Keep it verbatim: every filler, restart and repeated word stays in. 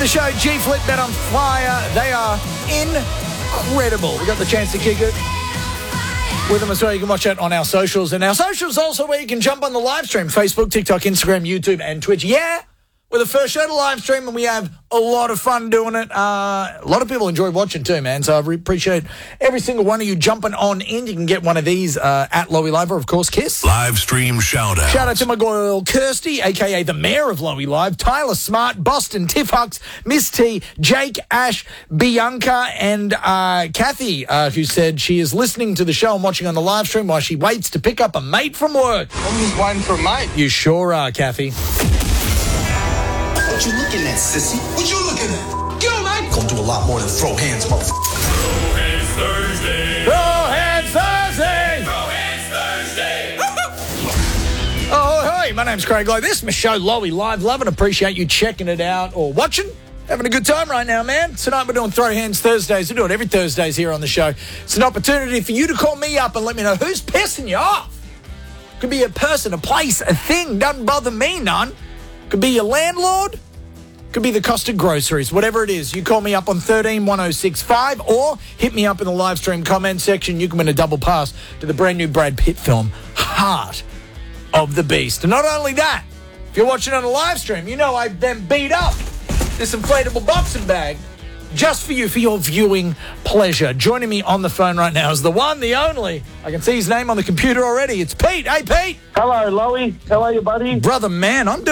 the show, G-Flip, Bet on Fire. They are incredible. We got the chance to kick it with them as well. You can watch it on our socials. And our socials also where you can jump on the live stream. Facebook, TikTok, Instagram, YouTube, and Twitch. Yeah, we're the first show to live stream, and we have a lot of fun doing it. Uh, a lot of people enjoy watching too, man. So I re- appreciate every single one of you jumping on in. You can get one of these uh, at Lowy Live or, of course, Kiss. Live stream shout out. Shout out to my girl Kirsty, a k a the mayor of Lowy Live, Tyler Smart, Boston, Tiff Hucks, Miss T, Jake, Ash, Bianca, and uh, Kathy, uh, who said she is listening to the show and watching on the live stream while she waits to pick up a mate from work. I'm just waiting for a mate. You sure are, Kathy. What you looking at, sissy? What you looking at? Get on, man. Gonna do a lot more than throw hands, motherfucker. Throw hands Thursday. Throw hands Thursday. Throw hands Thursday. Oh, hey, my name's Craig Lowe. This is my show, Lowy Live. Love and appreciate you checking it out or watching. Having a good time right now, man. Tonight we're doing Throw Hands Thursdays. We do it every Thursdays here on the show. It's an opportunity for you to call me up and let me know who's pissing you off. Could be a person, a place, a thing. Doesn't bother me none. Could be your landlord. Could be the cost of groceries. Whatever it is, you call me up on thirteen one oh six five or hit me up in the live stream comment section. You can win a double pass to the brand new Brad Pitt film, Heart of the Beast. And not only that, if you're watching on a live stream, you know I've then beat up this inflatable boxing bag just for you, for your viewing pleasure. Joining me on the phone right now is the one, the only. I can see his name on the computer already. It's Pete. Hey, Pete. Hello, Lowy. How are you, buddy? Brother, man, I'm doing